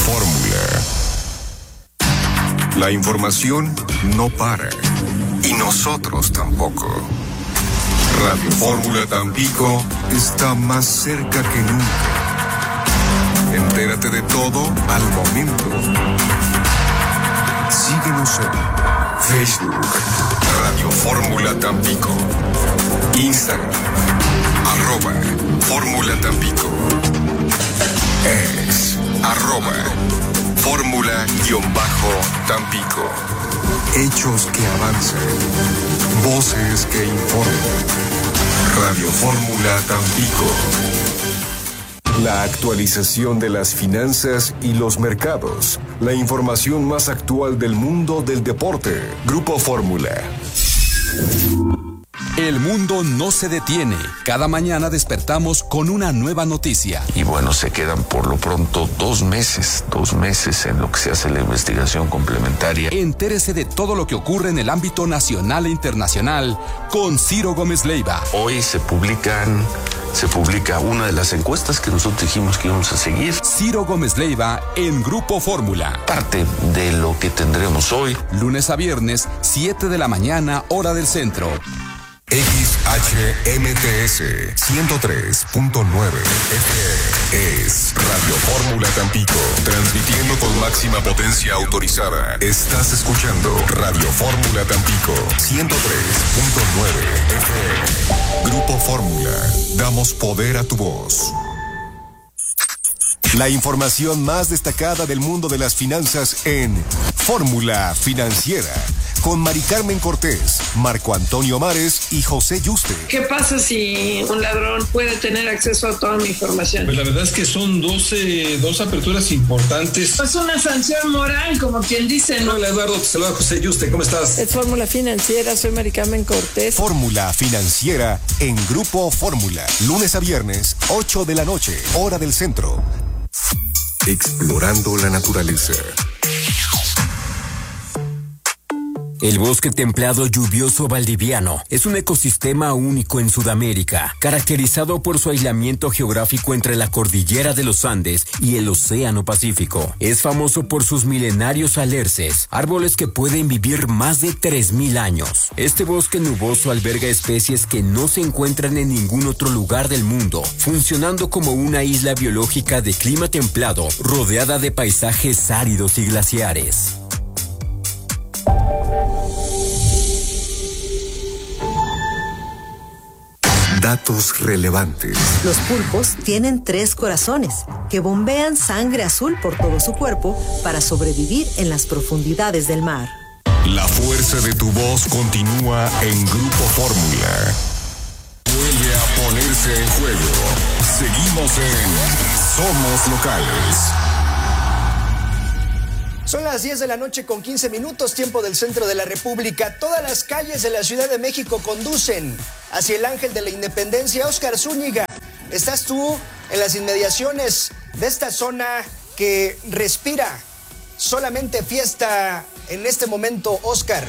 Fórmula. La información no para. Y nosotros tampoco. Radio Fórmula Tampico está más cerca que nunca. Entérate de todo al momento. Síguenos en Facebook, Radio Fórmula Tampico. Instagram, @Fórmula Tampico. Ex, @Fórmula-Tampico. Hechos que avanzan. Voces que informan. Radio Fórmula Tampico. La actualización de las finanzas y los mercados. La información más actual del mundo del deporte. Grupo Fórmula. El mundo no se detiene. Cada mañana despertamos con una nueva noticia. Y bueno, se quedan por lo pronto 2 meses en lo que se hace la investigación complementaria. Entérese de todo lo que ocurre en el ámbito nacional e internacional con Ciro Gómez Leiva. Hoy se publica una de las encuestas que nosotros dijimos que íbamos a seguir. Ciro Gómez Leiva en Grupo Fórmula. Parte de lo que tendremos hoy. Lunes a viernes, 7 de la mañana, hora del centro. XHMTS 103.9 FM es Radio Fórmula Tampico, transmitiendo con máxima potencia autorizada. Estás escuchando Radio Fórmula Tampico 103.9 FM. Grupo Fórmula, damos poder a tu voz. La información más destacada del mundo de las finanzas en Fórmula Financiera, con Mari Carmen Cortés, Marco Antonio Mares y José Yuste. ¿Qué pasa si un ladrón puede tener acceso a toda mi información? Pues la verdad es que son dos aperturas importantes. Es una sanción moral, como quien dice, ¿no? Hola Eduardo, te saluda José Yuste, ¿cómo estás? Es Fórmula Financiera, soy Mari Carmen Cortés. Fórmula Financiera en Grupo Fórmula, lunes a viernes, 8 de la noche, hora del centro. Explorando la naturaleza. El bosque templado lluvioso valdiviano es un ecosistema único en Sudamérica, caracterizado por su aislamiento geográfico entre la cordillera de los Andes y el Océano Pacífico. Es famoso por sus milenarios alerces, árboles que pueden vivir más de 3.000 años. Este bosque nuboso alberga especies que no se encuentran en ningún otro lugar del mundo, funcionando como una isla biológica de clima templado, rodeada de paisajes áridos y glaciares. Datos relevantes. Los pulpos tienen 3 corazones que bombean sangre azul por todo su cuerpo para sobrevivir en las profundidades del mar. La fuerza de tu voz continúa en Grupo Fórmula. Vuelve a ponerse en juego. Seguimos en Somos Locales. Son las 10 de la noche con 15 minutos, tiempo del centro de la República. Todas las calles de la Ciudad de México conducen hacia el Ángel de la Independencia. Óscar Zúñiga, estás tú en las inmediaciones de esta zona que respira solamente fiesta en este momento, Óscar.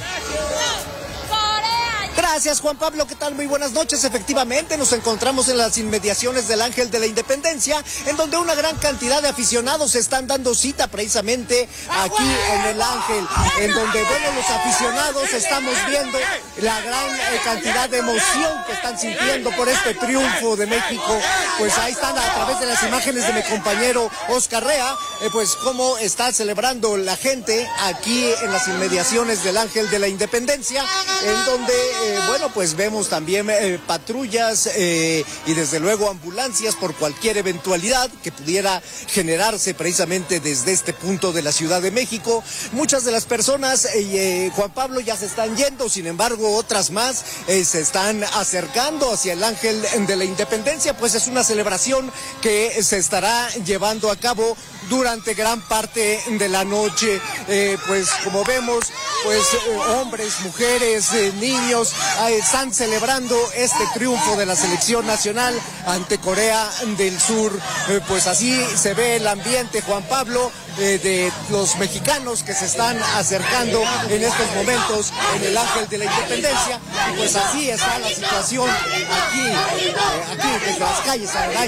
Gracias, Juan Pablo. ¿Qué tal? Muy buenas noches. Efectivamente, nos encontramos en las inmediaciones del Ángel de la Independencia, en donde una gran cantidad de aficionados se están dando cita precisamente aquí en el Ángel, en donde, bueno, los aficionados estamos viendo la gran cantidad de emoción que están sintiendo por este triunfo de México. Pues ahí están a través de las imágenes de mi compañero Oscar Rea, pues cómo está celebrando la gente aquí en las inmediaciones del Ángel de la Independencia, en donde bueno, pues vemos también patrullas y desde luego ambulancias por cualquier eventualidad que pudiera generarse precisamente desde este punto de la Ciudad de México. Muchas de las personas, Juan Pablo, ya se están yendo, sin embargo otras más se están acercando hacia el Ángel de la Independencia, pues es una celebración que se estará llevando a cabo durante gran parte de la noche. Pues como vemos, pues hombres, mujeres, niños están celebrando este triunfo de la selección nacional ante Corea del Sur. Pues así se ve el ambiente, Juan Pablo, de los mexicanos que se están acercando en estos momentos en el Ángel de la Independencia. Y pues así está la situación aquí desde las calles aledañas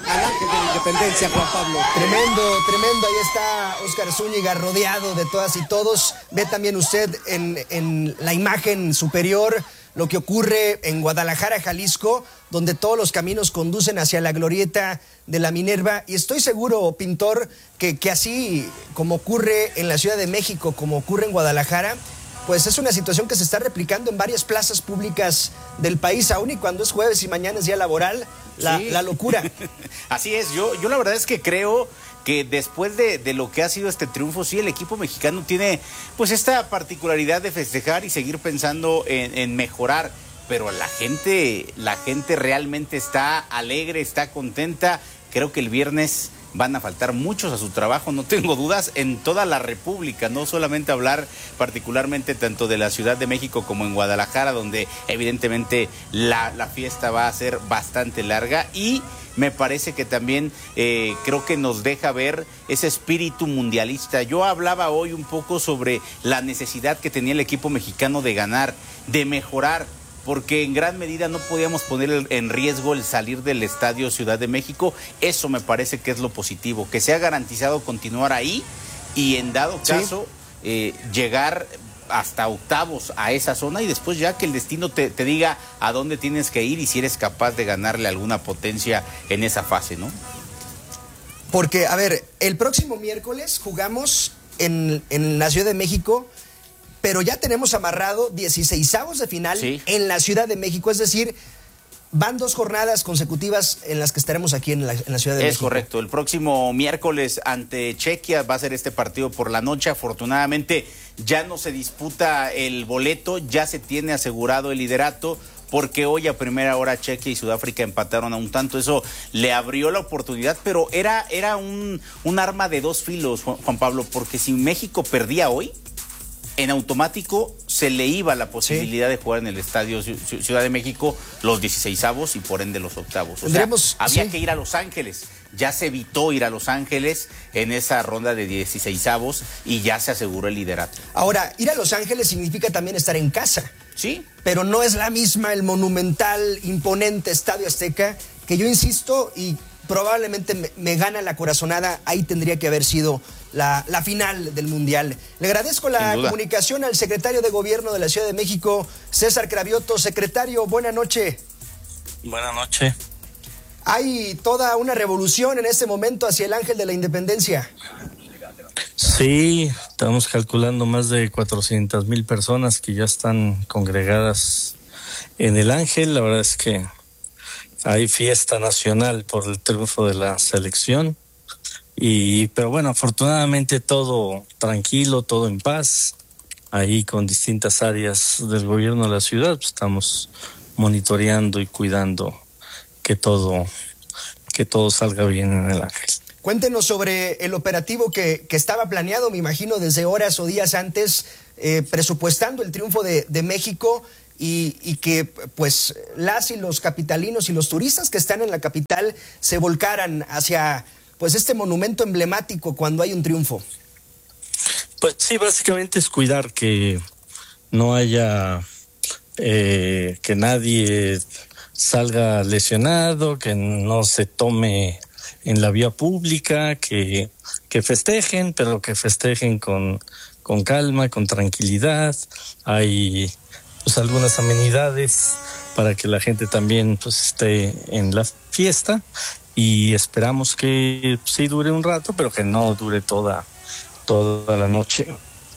al Ángel de la Independencia, Juan Pablo. Tremendo, tremendo. Ahí está Óscar Zúñiga rodeado de todas y todos. Ve también usted en la imagen superior lo que ocurre en Guadalajara, Jalisco, donde todos los caminos conducen hacia la glorieta de la Minerva. Y estoy seguro, Pintor, que así como ocurre en la Ciudad de México, como ocurre en Guadalajara, pues es una situación que se está replicando en varias plazas públicas del país, aún y cuando es jueves y mañana es día laboral, la locura. Así es, yo la verdad es que creo que después de lo que ha sido este triunfo, sí, el equipo mexicano tiene pues esta particularidad de festejar y seguir pensando en mejorar, pero la gente realmente está alegre, está contenta. Creo que el viernes van a faltar muchos a su trabajo, no tengo dudas, en toda la República, no solamente hablar particularmente tanto de la Ciudad de México como en Guadalajara, donde evidentemente la fiesta va a ser bastante larga, y me parece que también creo que nos deja ver ese espíritu mundialista. Yo hablaba hoy un poco sobre la necesidad que tenía el equipo mexicano de ganar, de mejorar, porque en gran medida no podíamos poner en riesgo el salir del Estadio Ciudad de México. Eso me parece que es lo positivo, que se ha garantizado continuar ahí y en dado caso llegar hasta octavos a esa zona, y después ya que el destino te diga a dónde tienes que ir y si eres capaz de ganarle alguna potencia en esa fase, ¿no? Porque, a ver, el próximo miércoles jugamos en la Ciudad de México, pero ya tenemos amarrado 16avos de final en la Ciudad de México, es decir, van 2 jornadas consecutivas en las que estaremos aquí en la Ciudad de México. Es correcto, el próximo miércoles ante Chequia va a ser este partido por la noche. Afortunadamente ya no se disputa el boleto, ya se tiene asegurado el liderato, porque hoy a primera hora Chequia y Sudáfrica empataron a un tanto. Eso le abrió la oportunidad, pero era un arma de 2 filos, Juan Pablo, porque si México perdía hoy, en automático se le iba la posibilidad de jugar en el Estadio Ciudad de México los 16avos y por ende los octavos. O sea, había que ir a Los Ángeles. Ya se evitó ir a Los Ángeles en esa ronda de 16avos y ya se aseguró el liderato. Ahora, ir a Los Ángeles significa también estar en casa. Sí. Pero no es la misma el monumental, imponente Estadio Azteca, que yo insisto y probablemente me gana la corazonada. Ahí tendría que haber sido la final del Mundial. Le agradezco la comunicación al secretario de Gobierno de la Ciudad de México, César Cravioto. Secretario, buena noche. Buenas noches. Hay toda una revolución en este momento hacia el Ángel de la Independencia. Sí, estamos calculando más de 400,000 personas que ya están congregadas en el Ángel. La verdad es que hay fiesta nacional por el triunfo de la selección. Pero bueno, afortunadamente todo tranquilo, todo en paz. Ahí con distintas áreas del gobierno de la ciudad, pues estamos monitoreando y cuidando que todo salga bien en el Ángel. Cuéntenos sobre el operativo que estaba planeado, me imagino, desde horas o días antes, presupuestando el triunfo de México, y que pues las y los capitalinos y los turistas que están en la capital se volcaran hacia pues este monumento emblemático cuando hay un triunfo. Pues sí, básicamente es cuidar que no haya que nadie salga lesionado, que no se tome en la vía pública, que festejen, pero que festejen con calma, con tranquilidad. Hay pues algunas amenidades para que la gente también pues esté en la fiesta, y esperamos que sí dure un rato, pero que no dure toda la noche.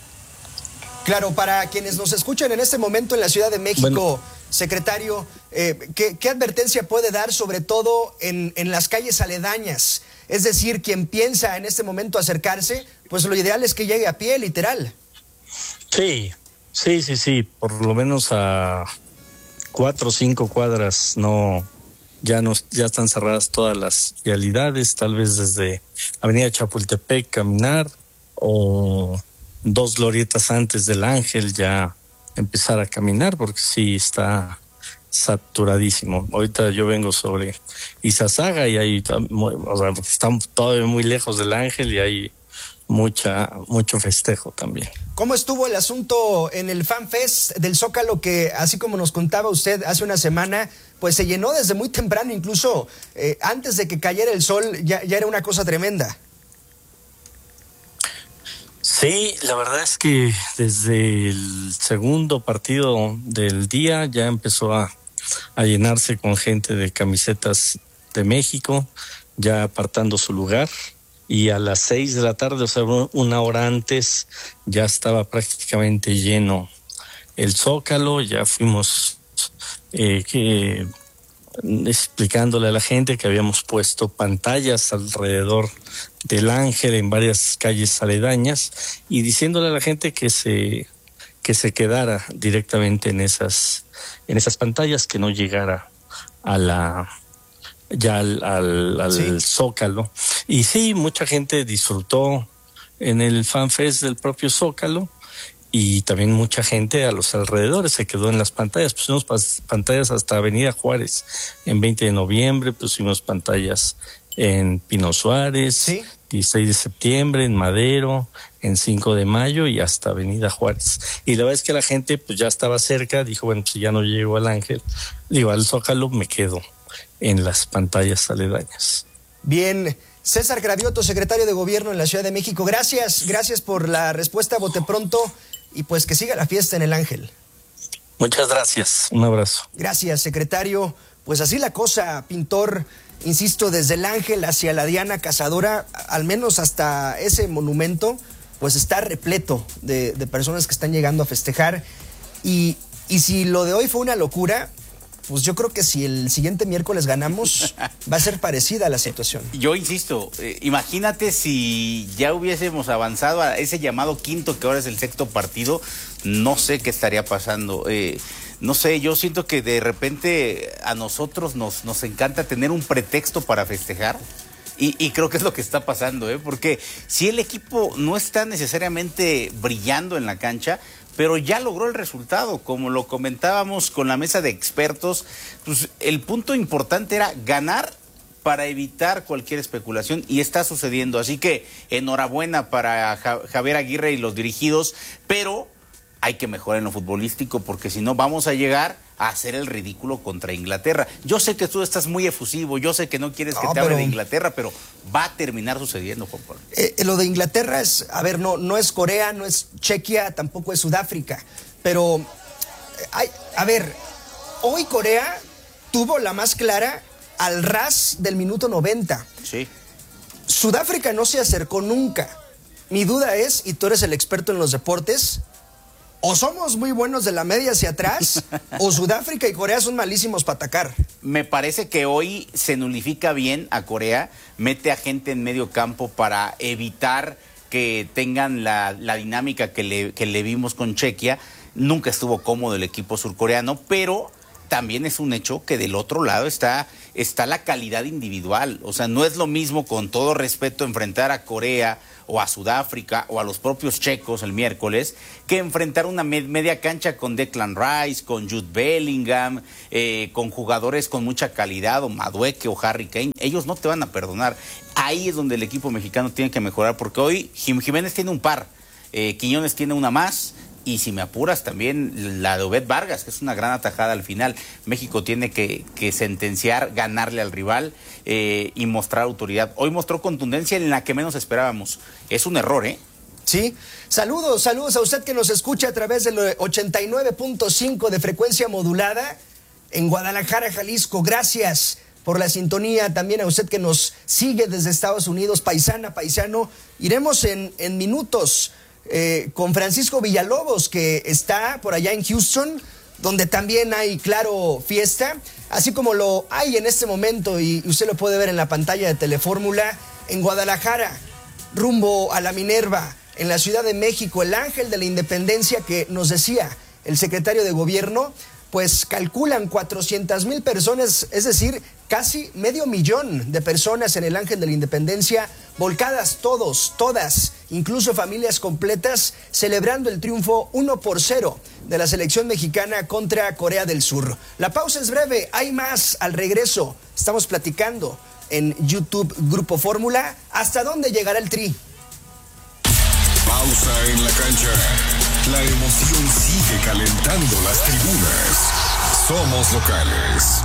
Claro, para quienes nos escuchan en este momento en la Ciudad de México, secretario, ¿qué advertencia puede dar, sobre todo en las calles aledañas? Es decir, quien piensa en este momento acercarse, pues lo ideal es que llegue a pie, literal. Sí, por lo menos a 4 o 5 cuadras ya están cerradas todas las vialidades, tal vez desde Avenida Chapultepec caminar, o 2 glorietas antes del Ángel ya empezar a caminar, porque sí está saturadísimo. Ahorita yo vengo sobre Izazaga y ahí estamos todavía muy lejos del Ángel y hay mucho festejo también. ¿Cómo estuvo el asunto en el Fan Fest del Zócalo, que así como nos contaba usted hace una semana, pues se llenó desde muy temprano, incluso antes de que cayera el sol, ya era una cosa tremenda? Sí, la verdad es que desde el segundo partido del día ya empezó a llenarse con gente de camisetas de México, ya apartando su lugar. Y a las 6 de la tarde, o sea, una hora antes, ya estaba prácticamente lleno el Zócalo. Ya fuimos explicándole a la gente que habíamos puesto pantallas alrededor del Ángel en varias calles aledañas y diciéndole a la gente que se quedara directamente en esas pantallas, que no llegara al sí, Zócalo. Y sí, mucha gente disfrutó en el Fan Fest del propio Zócalo y también mucha gente a los alrededores se quedó en las pantallas. Pusimos pantallas hasta Avenida Juárez en 20 de noviembre, pusimos pantallas en Pino Suárez, ¿sí?, 16 de septiembre, en Madero, en 5 de mayo y hasta Avenida Juárez. Y la verdad es que la gente pues ya estaba cerca, dijo, bueno, pues ya no llego al al Zócalo, me quedo en las pantallas aledañas. Bien, César Gravioto, secretario de Gobierno en la Ciudad de México, gracias por la respuesta, bote pronto, y pues que siga la fiesta en el Ángel. Muchas gracias, un abrazo. Gracias, secretario. Pues así la cosa, Pintor, insisto, desde el Ángel hacia la Diana Cazadora, al menos hasta ese monumento, pues está repleto de personas que están llegando a festejar, y si lo de hoy fue una locura, pues yo creo que si el siguiente miércoles ganamos, va a ser parecida la situación. Yo insisto, imagínate si ya hubiésemos avanzado a ese llamado quinto, que ahora es el sexto partido, no sé qué estaría pasando. No sé, yo siento que de repente a nosotros nos encanta tener un pretexto para festejar. Y creo que es lo que está pasando, porque si el equipo no está necesariamente brillando en la cancha, pero ya logró el resultado, como lo comentábamos con la mesa de expertos, pues el punto importante era ganar para evitar cualquier especulación, y está sucediendo. Así que enhorabuena para Javier Aguirre y los dirigidos, pero hay que mejorar en lo futbolístico, porque si no vamos a llegar a hacer el ridículo contra Inglaterra. Yo sé que tú estás muy efusivo, yo sé que no quieres que te hable de Inglaterra, pero va a terminar sucediendo, Juan Pablo. Lo de Inglaterra es, no es Corea, no es Chequia, tampoco es Sudáfrica, pero, hoy Corea tuvo la más clara al ras del minuto 90. Sí. Sudáfrica no se acercó nunca. Mi duda es, y tú eres el experto en los deportes, o somos muy buenos de la media hacia atrás, o Sudáfrica y Corea son malísimos para atacar. Me parece que hoy se nulifica bien a Corea, mete a gente en medio campo para evitar que tengan la dinámica que le vimos con Chequia. Nunca estuvo cómodo el equipo surcoreano, pero también es un hecho que del otro lado está la calidad individual. O sea, no es lo mismo, con todo respeto, enfrentar a Corea o a Sudáfrica o a los propios checos el miércoles, que enfrentar una media cancha con Declan Rice, con Jude Bellingham, con jugadores con mucha calidad, o Madueke o Harry Kane. Ellos no te van a perdonar. Ahí es donde el equipo mexicano tiene que mejorar, porque hoy Jiménez tiene un par, Quiñones tiene una más, y si me apuras también la de Obed Vargas, que es una gran atajada al final. México tiene que sentenciar, ganarle al rival y mostrar autoridad. Hoy mostró contundencia en la que menos esperábamos. Es un error, Sí. Saludos a usted que nos escucha a través del 89.5 de frecuencia modulada en Guadalajara, Jalisco. Gracias por la sintonía. También a usted que nos sigue desde Estados Unidos, paisana, paisano. Iremos en minutos con Francisco Villalobos, que está por allá en Houston, donde también hay, claro, fiesta, así como lo hay en este momento, y usted lo puede ver en la pantalla de Telefórmula, en Guadalajara, rumbo a la Minerva, en la Ciudad de México, el Ángel de la Independencia, que nos decía el secretario de Gobierno, pues calculan 400,000 personas, es decir, casi 500,000 de personas en el Ángel de la Independencia, volcadas todas, incluso familias completas, celebrando el triunfo 1-0 de la selección mexicana contra Corea del Sur. La pausa es breve, hay más al regreso. Estamos platicando en YouTube Grupo Fórmula. ¿Hasta dónde llegará el Tri? pausa en la cancha. La emoción sigue calentando las tribunas. Somos locales.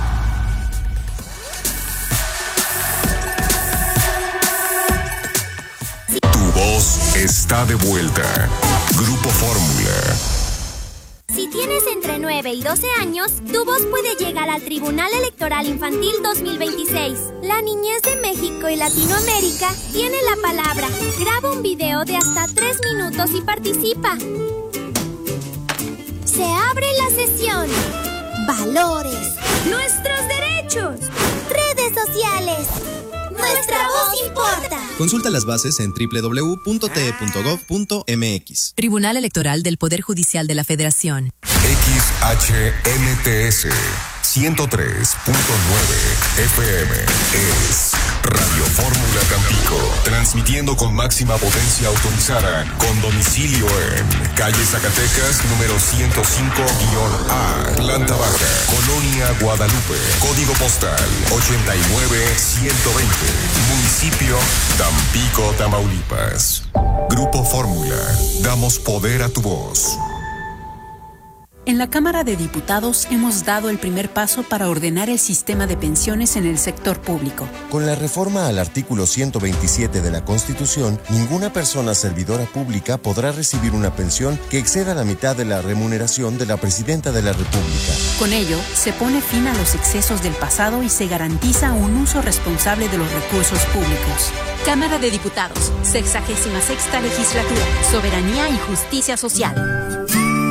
Tu voz está de vuelta. Grupo Fórmula. Si tienes entre 9 y 12 años, tu voz puede llegar al Tribunal Electoral Infantil 2026. La niñez de México y Latinoamérica tiene la palabra. Graba un video de hasta 3 minutos y participa. Se abre la sesión. Valores. Nuestros derechos. Redes sociales. Nuestra voz importa. Consulta las bases en www.te.gov.mx. Tribunal Electoral del Poder Judicial de la Federación. XHMTS 103.9 FM es Radio Fórmula Tampico, transmitiendo con máxima potencia autorizada, con domicilio en calle Zacatecas, número 105-A, planta baja, Colonia Guadalupe, código postal 89120, municipio Tampico, Tamaulipas. Grupo Fórmula, damos poder a tu voz. En la Cámara de Diputados hemos dado el primer paso para ordenar el sistema de pensiones en el sector público. Con la reforma al artículo 127 de la Constitución, ninguna persona servidora pública podrá recibir una pensión que exceda la mitad de la remuneración de la Presidenta de la República. Con ello, se pone fin a los excesos del pasado y se garantiza un uso responsable de los recursos públicos. Cámara de Diputados, 66ª Legislatura, Soberanía y Justicia Social.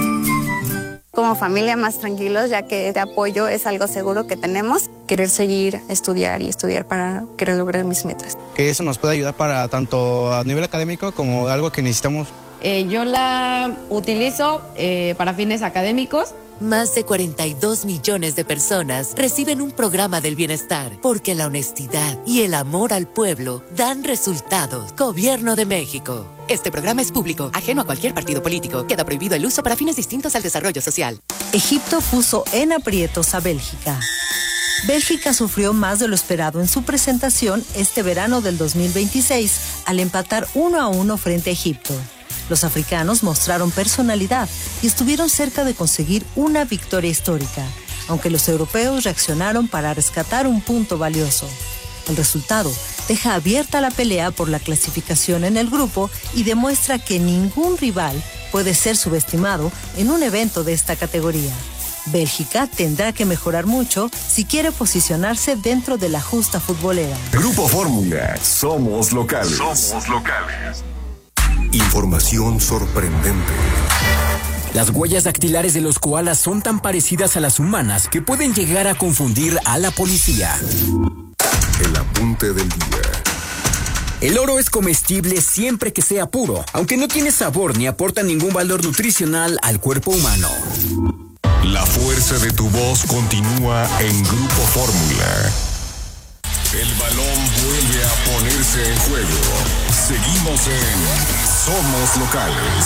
Como familia más tranquilos, ya que este apoyo es algo seguro que tenemos. Querer seguir, estudiar para querer lograr mis metas. Que eso nos puede ayudar para tanto a nivel académico como algo que necesitamos. Yo la utilizo para fines académicos. Más de 42 millones de personas reciben un programa del bienestar porque la honestidad y el amor al pueblo dan resultados. Gobierno de México. Este programa es público, ajeno a cualquier partido político. Queda prohibido el uso para fines distintos al desarrollo social. Egipto puso en aprietos a Bélgica. Bélgica sufrió más de lo esperado en su presentación este verano del 2026 al empatar 1-1 frente a Egipto. Los africanos mostraron personalidad y estuvieron cerca de conseguir una victoria histórica, aunque los europeos reaccionaron para rescatar un punto valioso. El resultado deja abierta la pelea por la clasificación en el grupo y demuestra que ningún rival puede ser subestimado en un evento de esta categoría. Bélgica tendrá que mejorar mucho si quiere posicionarse dentro de la justa futbolera. Grupo Fórmula, somos locales. Somos locales. Información sorprendente. Las huellas dactilares de los koalas son tan parecidas a las humanas que pueden llegar a confundir a la policía. El apunte del día. El oro es comestible siempre que sea puro, aunque no tiene sabor ni aporta ningún valor nutricional al cuerpo humano. La fuerza de tu voz continúa en Grupo Fórmula. El balón vuelve a ponerse en juego. Seguimos en Somos Locales.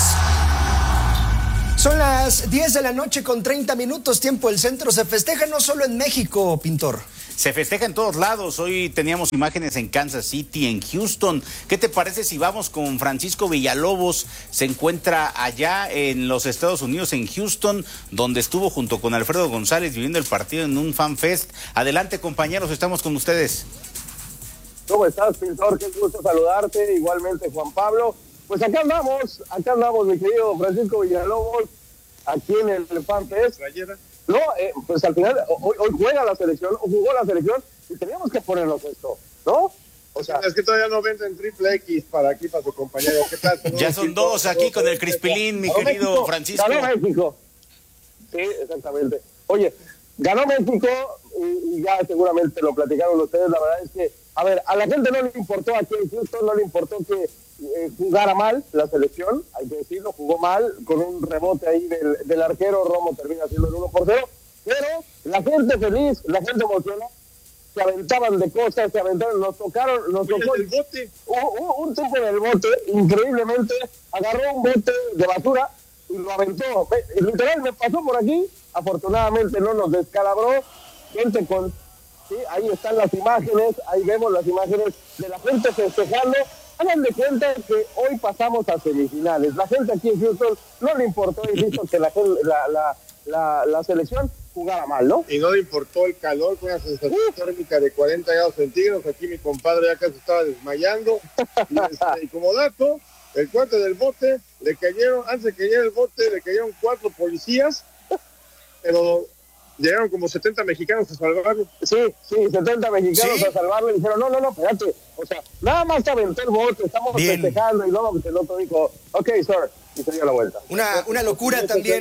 Son las 10 de la noche con 30 minutos, tiempo del centro. Se festeja no solo en México, Pintor. Se festeja en todos lados. Hoy teníamos imágenes en Kansas City, en Houston. ¿Qué te parece si vamos con Francisco Villalobos? Se encuentra allá en los Estados Unidos, en Houston, donde estuvo junto con Alfredo González viviendo el partido en un fan fest. Adelante, compañeros, estamos con ustedes. ¿Cómo estás, Pintor? Qué gusto saludarte. Igualmente, Juan Pablo. Pues acá andamos, mi querido Francisco Villalobos, aquí en el fan fest. No, pues al final, hoy juega la selección, o jugó la selección, y teníamos que ponernos esto, ¿no? O sea, es que todavía no venden triple X para aquí, para su compañero. ¿Qué tal? Ya son dos aquí con el Crispilín, mi querido México, Francisco. Ganó México. Sí, exactamente. Oye, ganó México, y ya seguramente lo platicaron ustedes. La verdad es que, a ver, a la gente no le importó aquí en Houston, no le importó que jugara mal la selección, hay que decirlo, jugó mal, con un rebote ahí del arquero. Romo termina haciendo el 1-0, pero la gente feliz, la gente emocionada, se aventaban de cosas, nos tocó el bote. Un tipo en el bote, increíblemente, agarró un bote de basura y lo aventó. Literal, me pasó por aquí, afortunadamente no nos descalabró. Gente sí, ahí están las imágenes, ahí vemos las imágenes de la gente festejando. Hagan de cuenta que hoy pasamos a semifinales. La gente aquí en Houston no le importó, insisto, que la selección jugara mal, ¿no? Y no le importó el calor con una sensación térmica de 40 grados centígrados. Aquí mi compadre ya casi estaba desmayando. Y como dato, el cuate del bote, le cayeron, antes de que llegara el bote, le cayeron 4 policías, pero llegaron como 70 mexicanos a salvarlo. Sí, 70 mexicanos a salvarlo. Y dijeron, no, espérate. O sea, nada más te aventó el bote, estamos festejando. Y luego el otro dijo, ok, sir, y se dio la vuelta. Una locura también.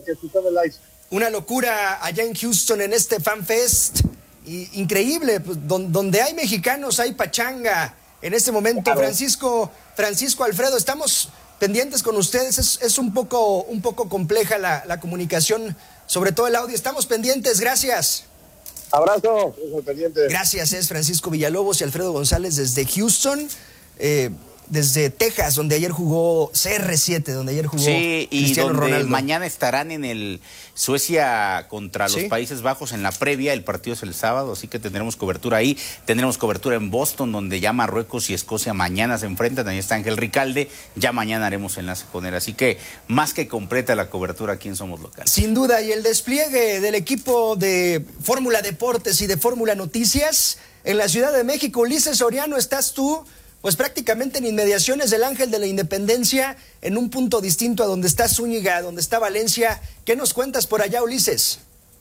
Una locura allá en Houston en este Fan Fest. Increíble, pues, donde hay mexicanos hay pachanga. En este momento, claro. Francisco Alfredo, estamos pendientes con ustedes. Es un poco compleja la comunicación, sobre todo el audio. Estamos pendientes, gracias. Abrazo, pendiente. Gracias, es Francisco Villalobos y Alfredo González desde Houston, desde Texas, donde ayer jugó CR7, donde ayer jugó Cristiano Ronaldo. Mañana estarán en el Suecia contra los Países Bajos en la previa. El partido es el sábado, así que tendremos cobertura ahí. Tendremos cobertura en Boston, donde ya Marruecos y Escocia mañana se enfrentan. Ahí está Ángel Ricalde. Ya mañana haremos enlace con él. Así que más que completa la cobertura aquí en Somos Locales. Sin duda, y el despliegue del equipo de Fórmula Deportes y de Fórmula Noticias en la Ciudad de México. Ulises Soriano, estás tú pues prácticamente en inmediaciones del Ángel de la Independencia, en un punto distinto a donde está Zúñiga, donde está Valencia. ¿Qué nos cuentas por allá, Ulises?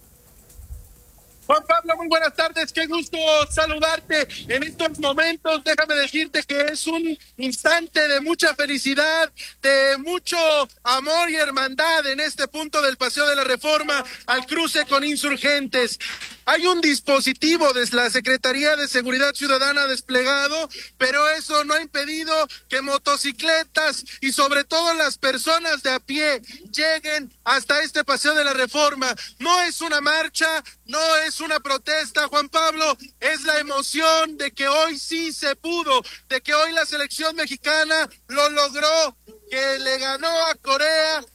Juan Pablo, muy buenas tardes, qué gusto saludarte en estos momentos. Déjame decirte que es un instante de mucha felicidad, de mucho amor y hermandad en este punto del Paseo de la Reforma al cruce con Insurgentes. Hay un dispositivo de la Secretaría de Seguridad Ciudadana desplegado, pero eso no ha impedido que motocicletas y sobre todo las personas de a pie lleguen hasta este Paseo de la Reforma. No es una marcha, no es una protesta, Juan Pablo, es la emoción de que hoy sí se pudo, de que hoy la selección mexicana lo logró, que le ganó a Corea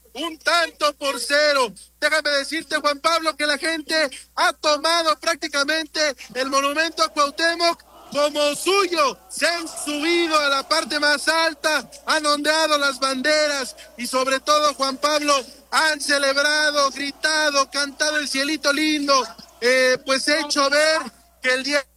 1-0. Déjame decirte, Juan Pablo, que la gente ha tomado prácticamente el monumento a Cuauhtémoc como suyo. Se han subido a la parte más alta, han ondeado las banderas y sobre todo, Juan Pablo, han celebrado, gritado, cantado el cielito lindo, pues hecho ver que el día...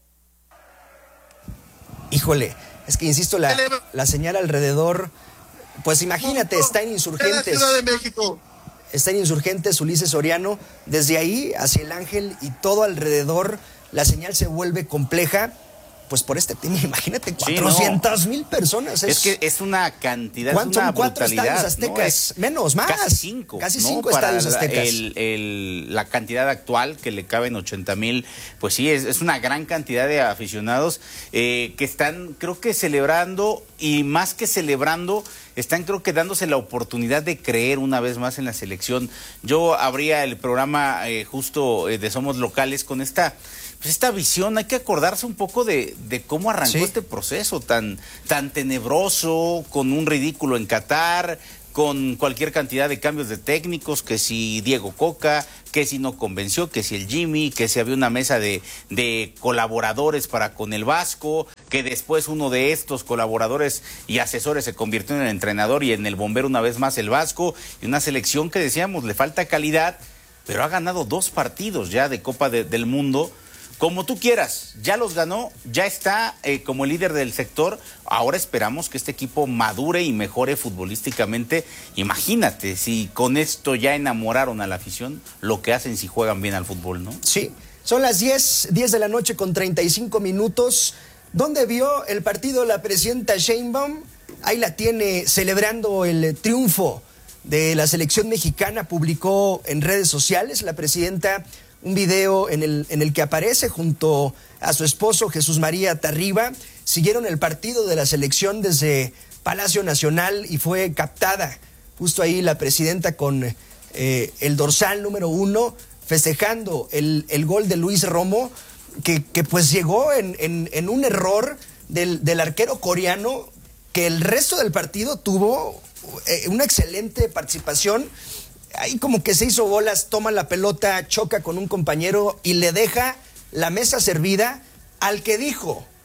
Híjole, es que insisto, la señal alrededor... Pues imagínate, está en Insurgentes. En la Ciudad de México. Está en Insurgentes, Ulises Soriano. Desde ahí hacia el Ángel y todo alrededor, la señal se vuelve compleja. Pues por este tema, imagínate, 400,000 personas. Es que es una cantidad, ¿cuántos? Es una son 4 brutalidad, estadios aztecas, ¿no? menos, más. Casi 5. Casi 5 estadios aztecas. La cantidad actual, que le caben 80,000, pues sí, es una gran cantidad de aficionados que están, creo que celebrando, y más que celebrando, están creo que dándose la oportunidad de creer una vez más en la selección. Yo abría el programa justo de Somos Locales con esta visión. Hay que acordarse un poco de cómo arrancó este proceso tan tenebroso, con un ridículo en Qatar, con cualquier cantidad de cambios de técnicos, que si Diego Coca, que si no convenció, que si el Jimmy, que si había una mesa de colaboradores para con el Vasco, que después uno de estos colaboradores y asesores se convirtió en el entrenador y en el bombero una vez más el Vasco, y una selección que decíamos le falta calidad, pero ha ganado 2 partidos ya de Copa del Mundo. Como tú quieras, ya los ganó, ya está como el líder del sector. Ahora esperamos que este equipo madure y mejore futbolísticamente. Imagínate, si con esto ya enamoraron a la afición, lo que hacen si juegan bien al fútbol, ¿no? Sí, son las 10 de la noche con 35 minutos. ¿Dónde vio el partido la presidenta Sheinbaum? Ahí la tiene celebrando el triunfo de la selección mexicana. Publicó en redes sociales la presidenta un video en el que aparece junto a su esposo Jesús María Tarriba. Siguieron el partido de la selección desde Palacio Nacional y fue captada justo ahí la presidenta con el dorsal número 1, festejando el gol de Luis Romo, que pues llegó en un error del arquero coreano, que el resto del partido tuvo una excelente participación. Ahí como que se hizo bolas, toma la pelota, choca con un compañero y le deja la mesa servida al que dijo: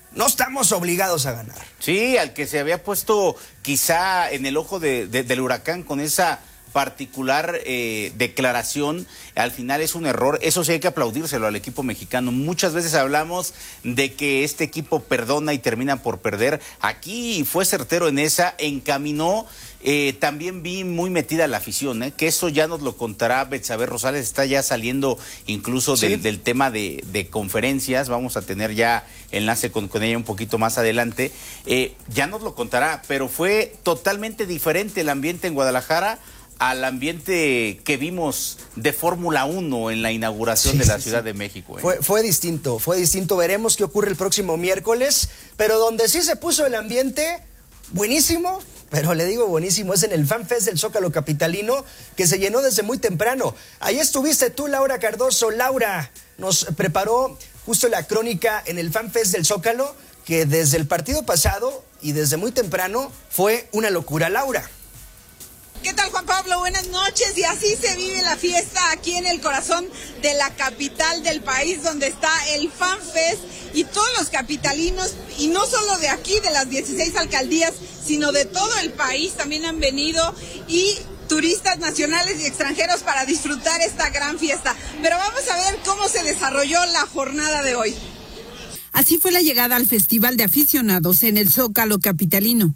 no estamos obligados a ganar. Sí, al que se había puesto quizá en el ojo del huracán con esa particular declaración, al final es un error. Eso sí hay que aplaudírselo al equipo mexicano. Muchas veces hablamos de que este equipo perdona y termina por perder. Aquí fue certero en esa, encaminó. También vi muy metida la afición, que eso ya nos lo contará Betsabe Rosales, está ya saliendo incluso del tema de conferencias. Vamos a tener ya enlace con ella un poquito más adelante. Ya nos lo contará, pero fue totalmente diferente el ambiente en Guadalajara al ambiente que vimos de Fórmula 1 en la inauguración de la Ciudad de México. Fue distinto, veremos qué ocurre el próximo miércoles, pero donde sí se puso el ambiente buenísimo, pero le digo buenísimo, es en el Fan Fest del Zócalo capitalino, que se llenó desde muy temprano. Ahí estuviste tú, Laura Cardoso. Laura nos preparó justo la crónica en el Fan Fest del Zócalo, que desde el partido pasado y desde muy temprano fue una locura. Laura. ¿Qué tal, Juan Pablo? Buenas noches. Y así se vive la fiesta aquí en el corazón de la capital del país, donde está el Fan Fest, y todos los capitalinos, y no solo de aquí, de las 16 alcaldías, sino de todo el país, también han venido, y turistas nacionales y extranjeros para disfrutar esta gran fiesta. Pero vamos a ver cómo se desarrolló la jornada de hoy. Así fue la llegada al Festival de Aficionados en el Zócalo capitalino.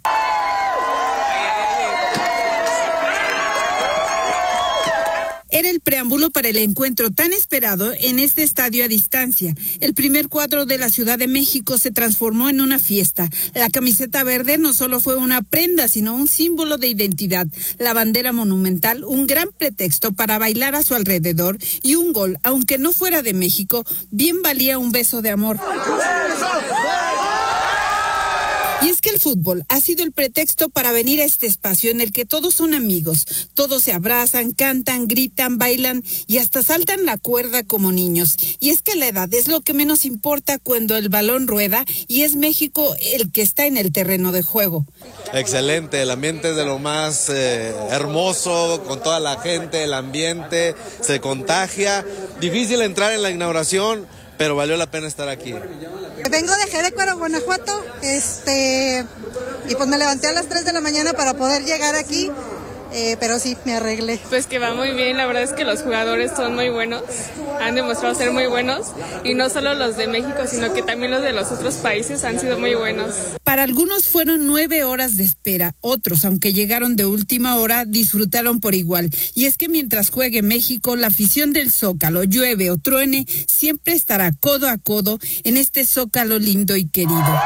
Era el preámbulo para el encuentro tan esperado en este estadio a distancia. El primer cuadro de la Ciudad de México se transformó en una fiesta. La camiseta verde no solo fue una prenda, sino un símbolo de identidad. La bandera monumental, un gran pretexto para bailar a su alrededor, y un gol, aunque no fuera de México, bien valía un beso de amor. Y es que el fútbol ha sido el pretexto para venir a este espacio en el que todos son amigos, todos se abrazan, cantan, gritan, bailan y hasta saltan la cuerda como niños. Y es que la edad es lo que menos importa cuando el balón rueda y es México el que está en el terreno de juego. Excelente, el ambiente es de lo más hermoso, con toda la gente, el ambiente se contagia. Difícil entrar en la inauguración, pero valió la pena estar aquí. Vengo de Jerecuaro, Guanajuato, y pues me levanté a las 3 de la mañana para poder llegar aquí, pero sí, me arreglé. Pues que va muy bien, la verdad es que los jugadores son muy buenos, han demostrado ser muy buenos, y no solo los de México, sino que también los de los otros países han sido muy buenos. Para algunos fueron 9 horas de espera, otros, aunque llegaron de última hora, disfrutaron por igual. Y es que mientras juegue México, la afición del Zócalo, llueve o truene, siempre estará codo a codo en este Zócalo lindo y querido.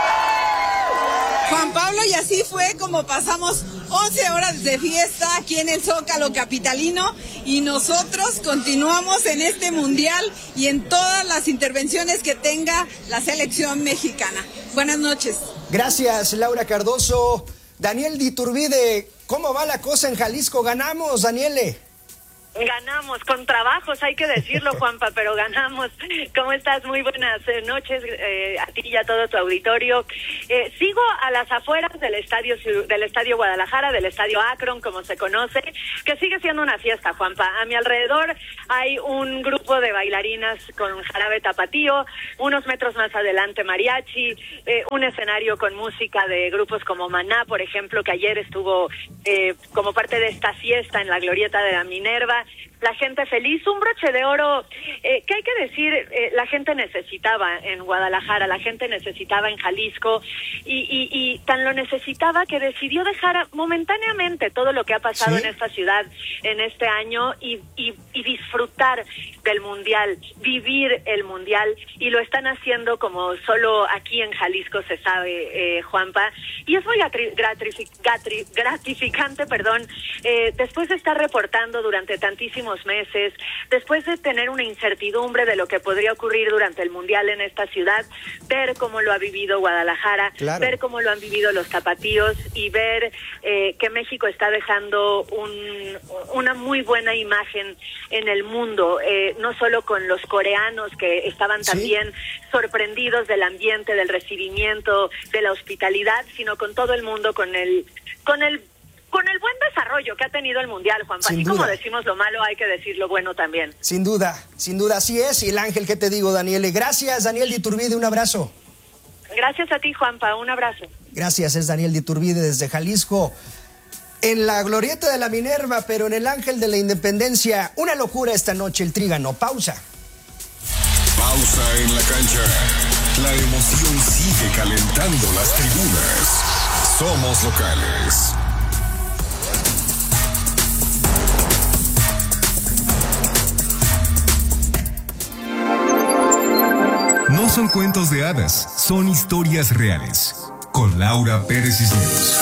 Juan Pablo, y así fue como pasamos 11 horas de fiesta aquí en el Zócalo capitalino, y nosotros continuamos en este mundial y en todas las intervenciones que tenga la selección mexicana. Buenas noches. Gracias, Laura Cardoso. Daniel Diturbide, ¿cómo va la cosa en Jalisco? ¿Ganamos, Daniele? Ganamos, con trabajos, hay que decirlo, Juanpa, pero ganamos. ¿Cómo estás? Muy buenas noches a ti y a todo tu auditorio. Sigo a las afueras del estadio Guadalajara, del estadio Akron, como se conoce, que sigue siendo una fiesta, Juanpa. A mi alrededor hay un grupo de bailarinas con jarabe tapatío, unos metros más adelante mariachi, un escenario con música de grupos como Maná, por ejemplo, que ayer estuvo como parte de esta fiesta en la Glorieta de la Minerva. La gente feliz, un broche de oro, que hay que decir, la gente necesitaba en Guadalajara, la gente necesitaba en Jalisco, y tan lo necesitaba que decidió dejar momentáneamente todo lo que ha pasado en esta ciudad en este año y disfrutar del Mundial, vivir el Mundial, y lo están haciendo como solo aquí en Jalisco se sabe, Juanpa, y es muy gratificante, después de estar reportando durante tantísimos meses, después de tener una incertidumbre de lo que podría ocurrir durante el Mundial en esta ciudad, ver cómo lo ha vivido Guadalajara, ver cómo lo han vivido los tapatíos, y ver que México está dejando una muy buena imagen en el mundo, no solo con los coreanos que estaban también sorprendidos del ambiente, del recibimiento, de la hospitalidad, sino con todo el mundo, con el buen desarrollo que ha tenido el Mundial, Juanpa. Así como decimos lo malo, hay que decir lo bueno también. Sin duda, así es. Y el ángel, ¿qué te digo, Daniele? Gracias, Daniel Diturbide, un abrazo. Gracias a ti, Juanpa, un abrazo. Gracias, es Daniel de Iturbide desde Jalisco. En la glorieta de la Minerva, pero en el Ángel de la Independencia, una locura esta noche el Trígano. Pausa. Pausa en la cancha. La emoción sigue calentando las tribunas. Somos locales. No son cuentos de hadas, son historias reales. Con Laura Pérez Cisneros.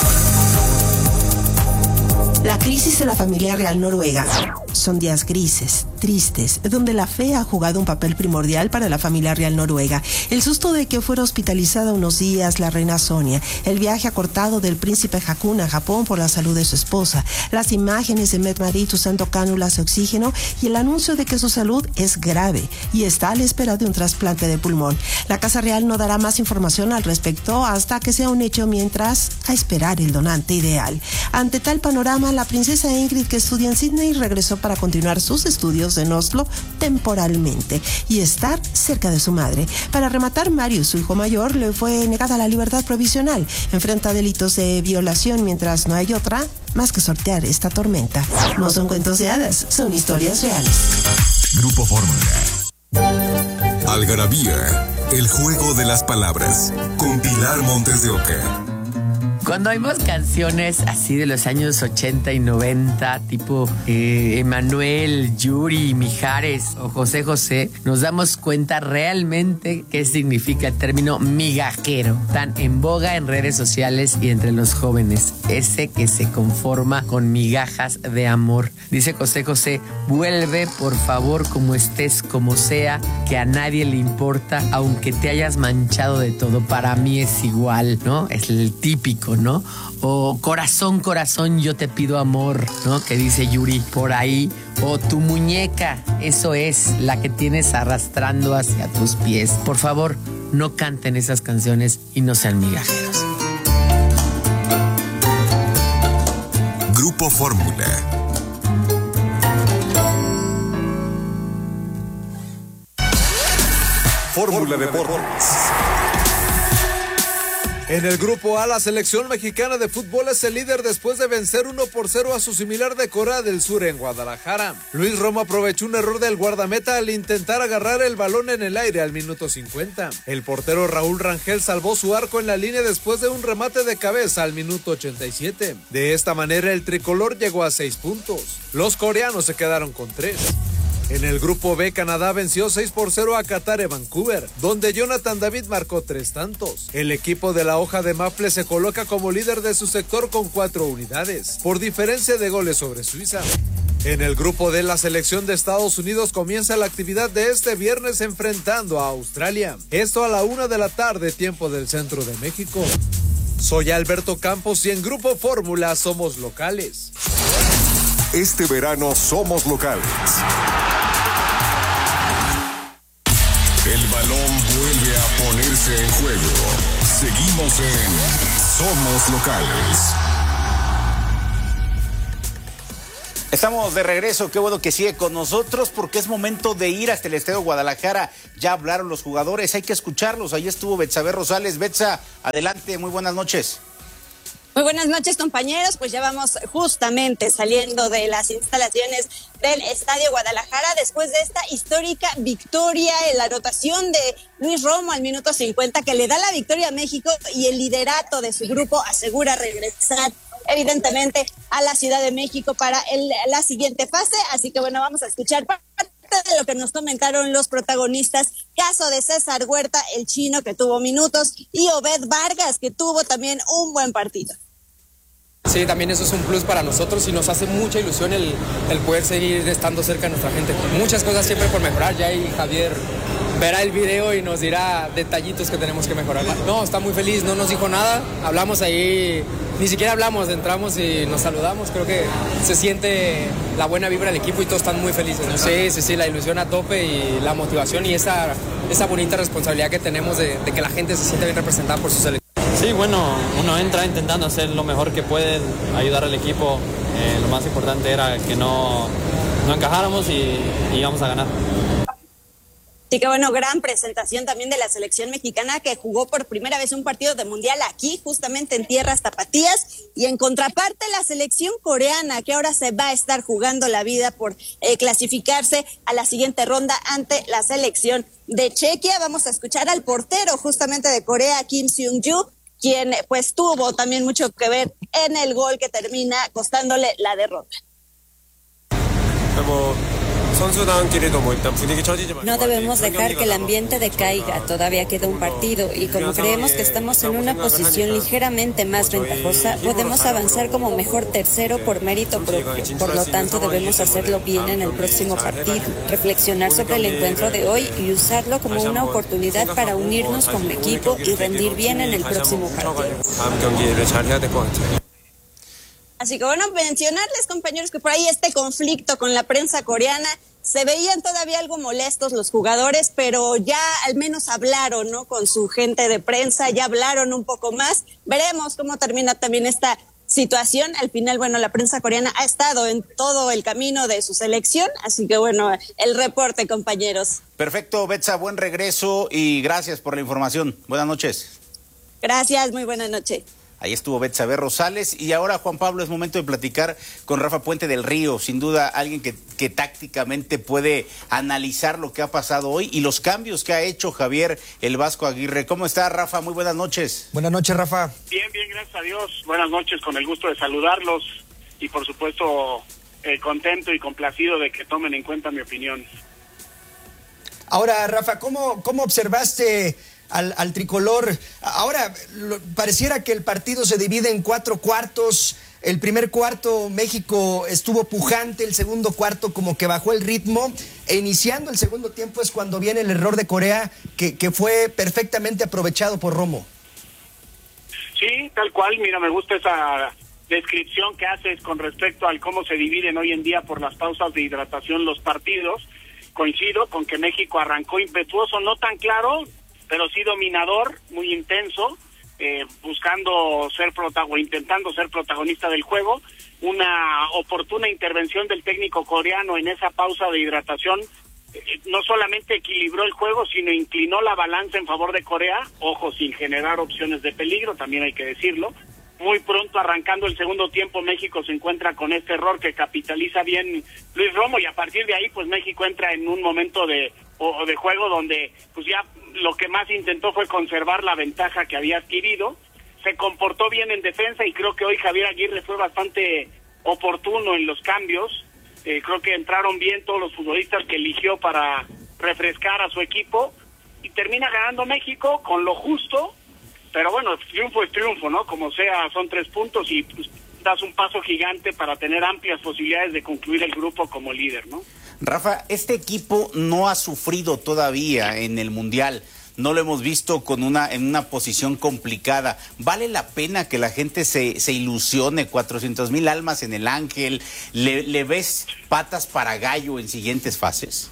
La crisis de la familia real noruega son días grises, tristes, donde la fe ha jugado un papel primordial para la familia real noruega. El susto de que fuera hospitalizada unos días la reina Sonia, el viaje acortado del príncipe Haakon a Japón por la salud de su esposa, las imágenes de Mette-Marit usando cánulas de oxígeno y el anuncio de que su salud es grave y está a la espera de un trasplante de pulmón. La Casa Real no dará más información al respecto hasta que sea un hecho, mientras a esperar el donante ideal. Ante tal panorama, la princesa Ingrid, que estudia en Sydney, regresó para continuar sus estudios en Oslo temporalmente y estar cerca de su madre. Para rematar, Marius, su hijo mayor, le fue negada la libertad provisional. Enfrenta delitos de violación, mientras no hay otra más que sortear esta tormenta. No son cuentos de hadas, son historias reales. Grupo Fórmula. Algarabía, el juego de las palabras. Con Pilar Montes de Oca. Cuando oímos canciones así de los años 80 y 90, tipo Emanuel, Yuri, Mijares o José José, nos damos cuenta realmente qué significa el término migajero, tan en boga en redes sociales y entre los jóvenes. Ese que se conforma con migajas de amor. Dice José José, vuelve por favor como estés, como sea, que a nadie le importa, aunque te hayas manchado de todo. Para mí es igual, ¿no? Es el típico, ¿no? O corazón, corazón, yo te pido amor, ¿no? Que dice Yuri por ahí. O tu muñeca, eso es, la que tienes arrastrando hacia tus pies. Por favor, no canten esas canciones y no sean migajeros. Grupo Fórmula. Fórmula Deportes. En el grupo A, la selección mexicana de fútbol es el líder después de vencer 1-0 a su similar de Corea del Sur en Guadalajara. Luis Romo aprovechó un error del guardameta al intentar agarrar el balón en el aire al minuto 50. El portero Raúl Rangel salvó su arco en la línea después de un remate de cabeza al minuto 87. De esta manera el tricolor llegó a 6 puntos. Los coreanos se quedaron con 3. En el grupo B, Canadá venció 6-0 a Qatar en Vancouver, donde Jonathan David marcó 3 tantos. El equipo de la hoja de Maple se coloca como líder de su sector con 4 unidades, por diferencia de goles sobre Suiza. En el grupo D, la selección de Estados Unidos comienza la actividad de este viernes enfrentando a Australia. Esto a la 1 de la tarde, tiempo del centro de México. Soy Alberto Campos y en Grupo Fórmula somos locales. Este verano somos locales. El balón vuelve a ponerse en juego. Seguimos en Somos Locales. Estamos de regreso, qué bueno que sigue con nosotros porque es momento de ir hasta el Estadio Guadalajara. Ya hablaron los jugadores, hay que escucharlos. Ahí estuvo Betsabe Rosales. Betsa, adelante, muy buenas noches. Muy buenas noches, compañeros. Pues ya vamos justamente saliendo de las instalaciones del Estadio Guadalajara después de esta histórica victoria en la anotación de Luis Romo al minuto 50 que le da la victoria a México y el liderato de su grupo asegura regresar evidentemente a la Ciudad de México para la siguiente fase. Así que bueno, vamos a escuchar parte de lo que nos comentaron los protagonistas, caso de César Huerta, el chino que tuvo minutos, y Obed Vargas que tuvo también un buen partido. Sí, también eso es un plus para nosotros y nos hace mucha ilusión el poder seguir estando cerca de nuestra gente. Muchas cosas siempre por mejorar, ya ahí Javier verá el video y nos dirá detallitos que tenemos que mejorar. No, está muy feliz, no nos dijo nada, hablamos ahí, ni siquiera hablamos, entramos y nos saludamos, creo que se siente la buena vibra del equipo y todos están muy felices. Sí, la ilusión a tope y la motivación y esa bonita responsabilidad que tenemos de que la gente se sienta bien representada por su selección. Sí, bueno, uno entra intentando hacer lo mejor que puede, ayudar al equipo. Lo más importante era que no encajáramos y íbamos a ganar. Así que bueno, gran presentación también de la selección mexicana que jugó por primera vez un partido de mundial aquí, justamente en tierras tapatías, y en contraparte la selección coreana que ahora se va a estar jugando la vida por clasificarse a la siguiente ronda ante la selección de Chequia. Vamos a escuchar al portero justamente de Corea, Kim Seung-ju, quien pues tuvo también mucho que ver en el gol que termina costándole la derrota. No debemos dejar que el ambiente decaiga, todavía queda un partido y como creemos que estamos en una posición ligeramente más ventajosa, podemos avanzar como mejor tercero por mérito propio. Por lo tanto, debemos hacerlo bien en el próximo partido, reflexionar sobre el encuentro de hoy y usarlo como una oportunidad para unirnos como equipo y rendir bien en el próximo partido. Así que bueno, mencionarles, compañeros, que por ahí este conflicto con la prensa coreana, se veían todavía algo molestos los jugadores, pero ya al menos hablaron, ¿no?, con su gente de prensa, ya hablaron un poco más. Veremos cómo termina también esta situación. Al final, bueno, la prensa coreana ha estado en todo el camino de su selección, así que bueno, el reporte, compañeros. Perfecto, Betsa, buen regreso y gracias por la información. Buenas noches. Gracias, muy buena noche. Ahí estuvo Betsabe Rosales y ahora, Juan Pablo, es momento de platicar con Rafa Puente del Río, sin duda alguien que tácticamente puede analizar lo que ha pasado hoy y los cambios que ha hecho Javier el Vasco Aguirre. ¿Cómo está, Rafa? Muy buenas noches. Buenas noches, Rafa. Bien, gracias a Dios. Buenas noches, con el gusto de saludarlos y por supuesto contento y complacido de que tomen en cuenta mi opinión. Ahora, Rafa, ¿cómo observaste al tricolor? Ahora pareciera que el partido se divide en 4 cuartos. El primer cuarto México estuvo pujante, el segundo cuarto como que bajó el ritmo, e iniciando el segundo tiempo es cuando viene el error de Corea que fue perfectamente aprovechado por Romo. Sí, tal cual. Mira, me gusta esa descripción que haces con respecto al cómo se dividen hoy en día por las pausas de hidratación los partidos. Coincido con que México arrancó impetuoso, no tan claro, pero sí dominador, muy intenso, buscando ser intentando ser protagonista del juego. Una oportuna intervención del técnico coreano en esa pausa de hidratación no solamente equilibró el juego, sino inclinó la balanza en favor de Corea, ojo, sin generar opciones de peligro, también hay que decirlo. Muy pronto, arrancando el segundo tiempo, México se encuentra con este error que capitaliza bien Luis Romo, y a partir de ahí, pues México entra en un momento de juego donde pues ya lo que más intentó fue conservar la ventaja que había adquirido. Se comportó bien en defensa y creo que hoy Javier Aguirre fue bastante oportuno en los cambios. Creo que entraron bien todos los futbolistas que eligió para refrescar a su equipo y termina ganando México con lo justo, pero bueno, triunfo es triunfo, ¿no? Como sea, son 3 puntos y pues, das un paso gigante para tener amplias posibilidades de concluir el grupo como líder, ¿no? Rafa, este equipo no ha sufrido todavía en el Mundial. No lo hemos visto en una posición complicada. ¿Vale la pena que la gente se ilusione? 400,000 almas en el Ángel. ¿Le ves patas para gallo en siguientes fases?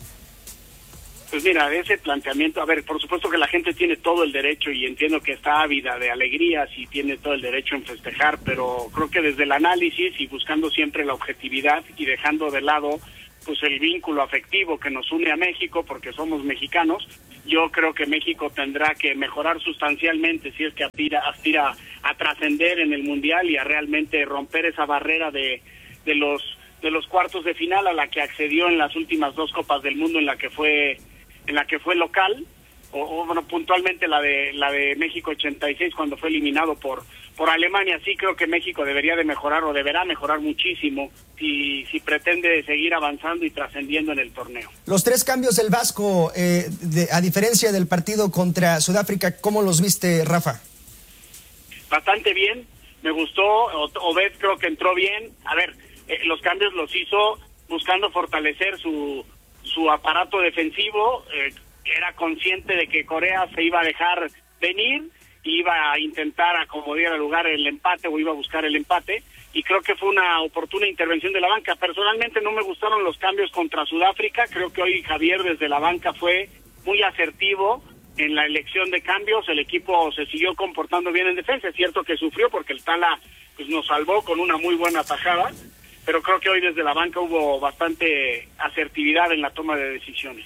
Pues mira, ese planteamiento, a ver, por supuesto que la gente tiene todo el derecho y entiendo que está ávida de alegrías y tiene todo el derecho en festejar, pero creo que desde el análisis y buscando siempre la objetividad y dejando de lado pues el vínculo afectivo que nos une a México porque somos mexicanos, yo creo que México tendrá que mejorar sustancialmente si es que aspira a trascender en el Mundial y a realmente romper esa barrera de los cuartos de final a la que accedió en las últimas 2 Copas del Mundo en la que fue local, o bueno, puntualmente la de México 86 cuando fue eliminado por Alemania. Sí creo que México debería de mejorar o deberá mejorar muchísimo si pretende seguir avanzando y trascendiendo en el torneo. Los 3 cambios del Vasco, a diferencia del partido contra Sudáfrica, ¿cómo los viste, Rafa? Bastante bien, me gustó. Obed creo que entró bien. A ver, los cambios los hizo buscando fortalecer su aparato defensivo. Era consciente de que Corea se iba a dejar venir, iba a intentar acomodar al lugar el empate o iba a buscar el empate, y creo que fue una oportuna intervención de la banca. Personalmente no me gustaron los cambios contra Sudáfrica. Creo que hoy Javier desde la banca fue muy asertivo en la elección de cambios. El equipo se siguió comportando bien en defensa. Es cierto que sufrió porque el Tala pues nos salvó con una muy buena tajada, pero creo que hoy desde la banca hubo bastante asertividad en la toma de decisiones.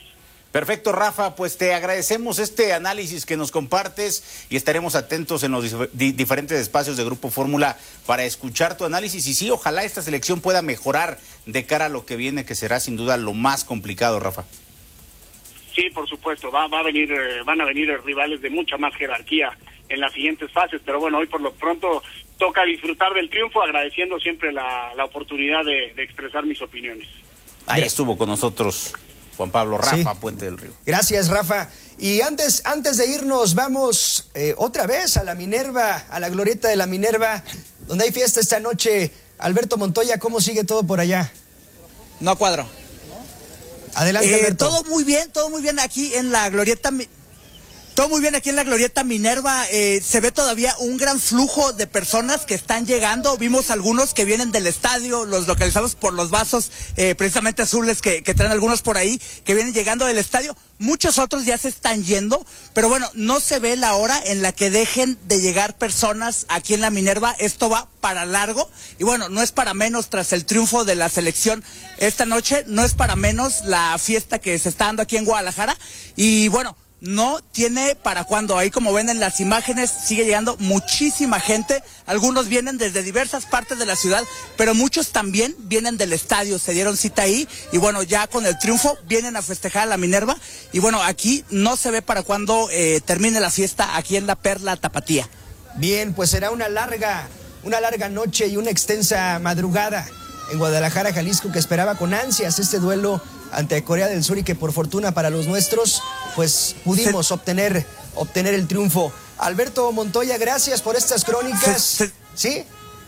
Perfecto, Rafa, pues te agradecemos este análisis que nos compartes y estaremos atentos en los diferentes espacios de Grupo Fórmula para escuchar tu análisis. Y sí, ojalá esta selección pueda mejorar de cara a lo que viene, que será sin duda lo más complicado, Rafa. Sí, por supuesto, van a venir rivales de mucha más jerarquía en las siguientes fases, pero bueno, hoy por lo pronto toca disfrutar del triunfo, agradeciendo siempre la oportunidad de expresar mis opiniones. Ahí estuvo con nosotros Juan Pablo Rafa Puente del Río. Gracias, Rafa. Y antes de irnos, vamos otra vez a la Minerva, a la glorieta de la Minerva, donde hay fiesta esta noche. Alberto Montoya, ¿cómo sigue todo por allá? No cuadro. Adelante, Alberto. Todo muy bien aquí en la glorieta. Todo muy bien aquí en la glorieta Minerva. Se ve todavía un gran flujo de personas que están llegando. Vimos algunos que vienen del estadio, los localizamos por los vasos precisamente azules que traen algunos por ahí, que vienen llegando del estadio. Muchos otros ya se están yendo, pero bueno, no se ve la hora en la que dejen de llegar personas aquí en la Minerva. Esto va para largo y bueno, no es para menos tras el triunfo de la selección esta noche, no es para menos la fiesta que se está dando aquí en Guadalajara y bueno, no tiene para cuándo. Ahí como ven en las imágenes sigue llegando muchísima gente, algunos vienen desde diversas partes de la ciudad, pero muchos también vienen del estadio, se dieron cita ahí y bueno, ya con el triunfo vienen a festejar a la Minerva y bueno, aquí no se ve para cuándo termine la fiesta aquí en la Perla Tapatía. Bien, pues será una larga noche y una extensa madrugada en Guadalajara, Jalisco, que esperaba con ansias este duelo ante Corea del Sur y que por fortuna para los nuestros, pues pudimos obtener el triunfo. Alberto Montoya, gracias por estas crónicas. ¿Sí?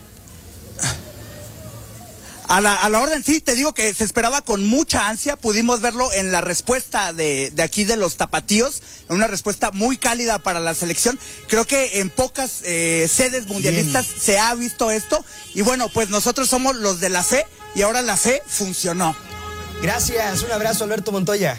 A la orden, sí, te digo que se esperaba con mucha ansia, pudimos verlo en la respuesta de aquí de los tapatíos, una respuesta muy cálida para la selección. Creo que en pocas sedes mundialistas se ha visto esto y bueno, pues nosotros somos los de la fe y ahora la fe funcionó. Gracias, un abrazo, Alberto Montoya.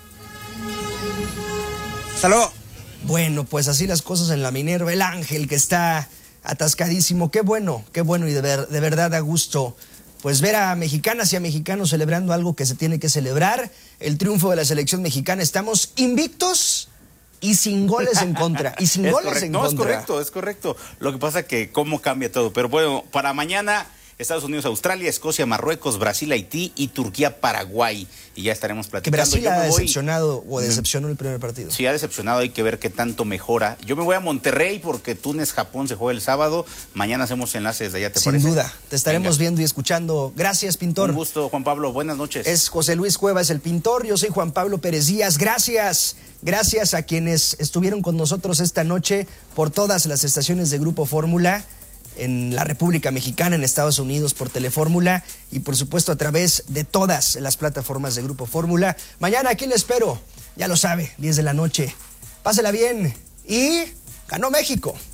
Saludos. Bueno, pues así las cosas en la Minerva, el Ángel que está atascadísimo, qué bueno y de verdad a gusto. Pues ver a mexicanas y a mexicanos celebrando algo que se tiene que celebrar, el triunfo de la selección mexicana. Estamos invictos y sin goles en contra. Y sin goles en contra. Es correcto. Lo que pasa es que cómo cambia todo. Pero bueno, para mañana Estados Unidos, Australia, Escocia, Marruecos, Brasil, Haití y Turquía, Paraguay. Y ya estaremos platicando. Que Brasil ha decepcionado o decepcionó el primer partido. Sí, ha decepcionado, hay que ver qué tanto mejora. Yo me voy a Monterrey porque Túnez, Japón se juega el sábado. Mañana hacemos enlaces desde allá, ¿te parece? Sin duda, te estaremos viendo y escuchando. Gracias, pintor. Un gusto, Juan Pablo, buenas noches. Es José Luis Cuevas, el pintor. Yo soy Juan Pablo Pérez Díaz. Gracias a quienes estuvieron con nosotros esta noche por todas las estaciones de Grupo Fórmula en la República Mexicana, en Estados Unidos por Telefórmula y por supuesto a través de todas las plataformas de Grupo Fórmula. Mañana aquí le espero, ya lo sabe, 10 de la noche. Pásela bien y ganó México.